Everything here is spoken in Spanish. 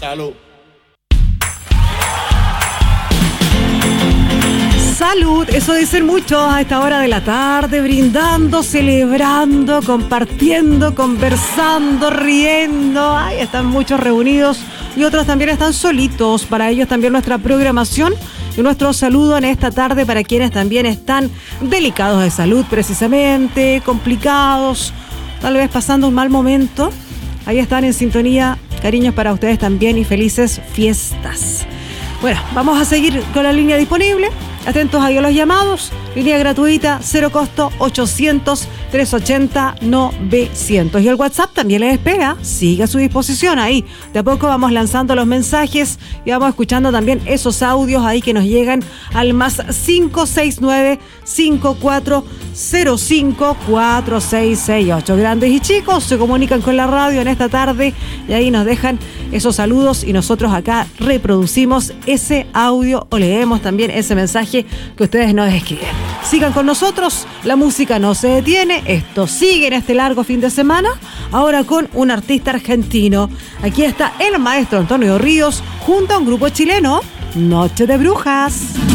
Salud. Salud, eso dicen muchos a esta hora de la tarde, brindando, celebrando, compartiendo, conversando, riendo. Ay, están muchos reunidos y otros también están solitos. Para ellos también nuestra programación y nuestro saludo en esta tarde para quienes también están delicados de salud precisamente, complicados, tal vez pasando un mal momento. Ahí están en sintonía. Cariños para ustedes también y felices fiestas. Bueno, vamos a seguir con la línea disponible. Atentos ahí a los llamados. Línea gratuita, cero costo, 800-380-900. Y el WhatsApp también les espera. Sigue a su disposición ahí. De a poco vamos lanzando los mensajes y vamos escuchando también esos audios ahí que nos llegan al más 569-5405-4668. Grandes y chicos se comunican con la radio en esta tarde y ahí nos dejan esos saludos y nosotros acá reproducimos ese audio o leemos también ese mensaje que ustedes nos escriben. Sigan con nosotros, la música no se detiene, esto sigue en este largo fin de semana, ahora con un artista argentino. Aquí está el maestro Antonio Ríos junto a un grupo chileno, Noche de Brujas.